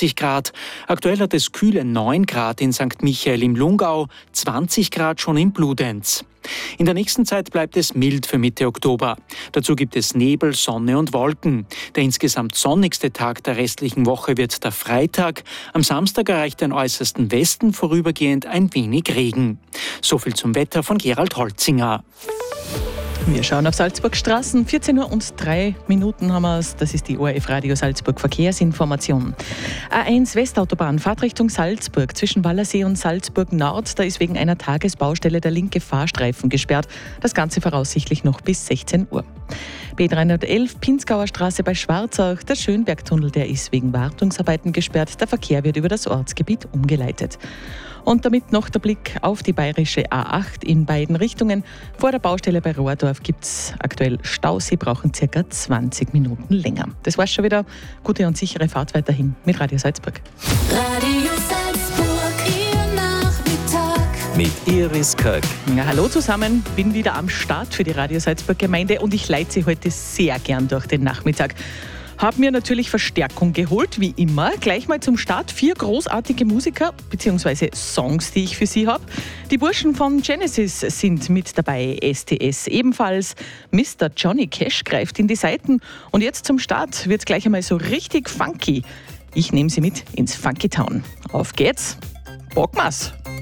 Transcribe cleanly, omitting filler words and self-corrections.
20 Grad. Aktuell hat es kühle 9 Grad in St. Michael im Lungau, 20 Grad schon in Bludenz. In der nächsten Zeit bleibt es mild für Mitte Oktober. Dazu gibt es Nebel, Sonne und Wolken. Der insgesamt sonnigste Tag der restlichen Woche wird der Freitag. Am Samstag erreicht den äußersten Westen vorübergehend ein wenig Regen. So viel zum Wetter von Gerald Holzinger. Wir schauen auf Salzburgstraßen. 14:03 haben wir es. Das ist die ORF Radio Salzburg Verkehrsinformation. A1 Westautobahn, Fahrtrichtung Salzburg zwischen Wallersee und Salzburg Nord. Da ist wegen einer Tagesbaustelle der linke Fahrstreifen gesperrt. Das Ganze voraussichtlich noch bis 16 Uhr. B311 Pinzgauer Straße bei Schwarzach. Der Schönbergtunnel, der ist wegen Wartungsarbeiten gesperrt. Der Verkehr wird über das Ortsgebiet umgeleitet. Und damit noch der Blick auf die bayerische A8 in beiden Richtungen. Vor der Baustelle bei Rohrdorf gibt es aktuell Stau. Sie brauchen ca. 20 Minuten länger. Das war's schon wieder. Gute und sichere Fahrt weiterhin mit Radio Salzburg. Radio Salzburg, Ihr Nachmittag. Mit Iris Köck. Ja, hallo zusammen, bin wieder am Start für die Radio Salzburg Gemeinde und ich leite Sie heute sehr gern durch den Nachmittag. Habe mir natürlich Verstärkung geholt, wie immer. Gleich mal zum Start 4 großartige Musiker bzw. Songs, die ich für Sie habe. Die Burschen von Genesis sind mit dabei, STS ebenfalls. Mr. Johnny Cash greift in die Saiten. Und jetzt zum Start wird es gleich einmal so richtig funky. Ich nehme Sie mit ins Funky Town. Auf geht's, Bockmas!